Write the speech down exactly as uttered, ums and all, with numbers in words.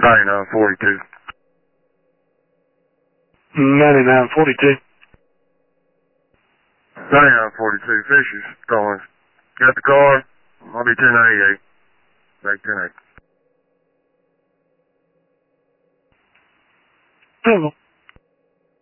ninety-nine forty-two. ninety-nine forty-two. ninety-nine forty-two, Fisher's calling. Got the car? I'll be ten eighty-eight. Back ten eighty. Hello.